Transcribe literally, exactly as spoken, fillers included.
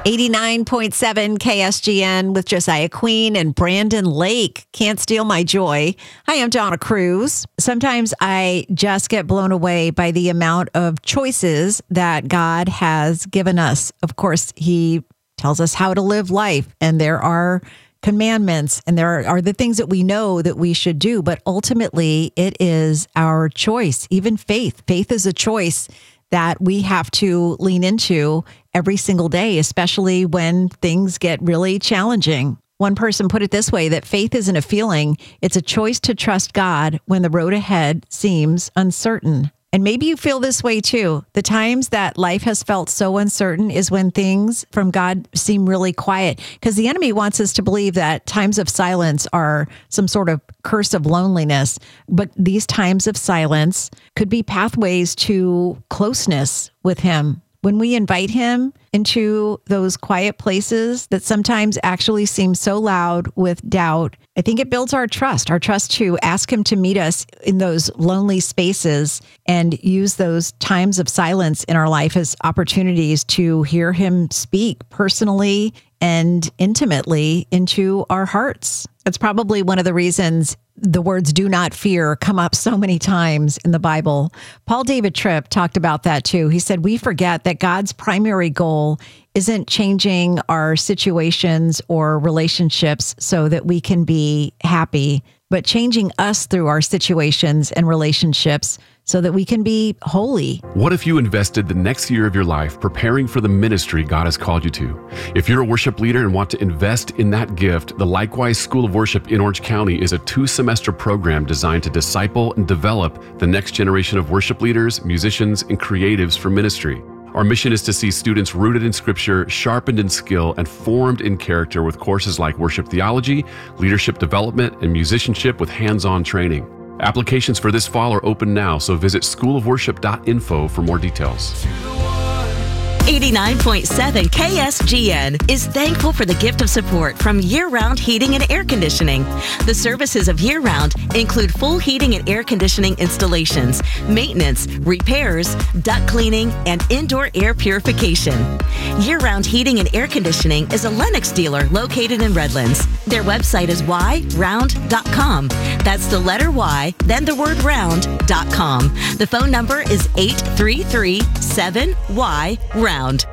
eighty-nine point seven K S G N with Josiah Queen and Brandon Lake. Can't steal my joy. Hi, I'm Donna Cruz. Sometimes I just get blown away by the amount of choices that God has given us. Of course, He tells us how to live life, and there are commandments, and there are, are the things that we know that we should do. But ultimately, it is our choice. Even faith. Faith is a choice that we have to lean into every single day, especially when things get really challenging. One person put it this way, that faith isn't a feeling, it's a choice to trust God when the road ahead seems uncertain. And maybe you feel this way too. The times that life has felt so uncertain is when things from God seem really quiet, because the enemy wants us to believe that times of silence are some sort of curse of loneliness. But these times of silence could be pathways to closeness with Him. When we invite Him into those quiet places that sometimes actually seem so loud with doubt, I think it builds our trust, our trust to ask Him to meet us in those lonely spaces and use those times of silence in our life as opportunities to hear Him speak personally and intimately into our hearts. That's probably one of the reasons the words "do not fear" come up so many times in the Bible. Paul David Tripp talked about that too. He said, we forget that God's primary goal isn't changing our situations or relationships so that we can be happy, but changing us through our situations and relationships so that we can be holy. What if you invested the next year of your life preparing for the ministry God has called you to? If you're a worship leader and want to invest in that gift, the Likewise School of Worship in Orange County is a two-semester program designed to disciple and develop the next generation of worship leaders, musicians, and creatives for ministry. Our mission is to see students rooted in Scripture, sharpened in skill, and formed in character with courses like worship theology, leadership development, and musicianship with hands-on training. Applications for this fall are open now, so visit school of worship dot info for more details. eighty-nine point seven K S G N is thankful for the gift of support from Year Round Heating and Air Conditioning. The services of Year Round include full heating and air conditioning installations, maintenance, repairs, duct cleaning, and indoor air purification. Year Round Heating and Air Conditioning is a Lennox dealer located in Redlands. Their website is y round dot com. That's the letter Y, then the word round dot com. The phone number is eight three three seven Y round.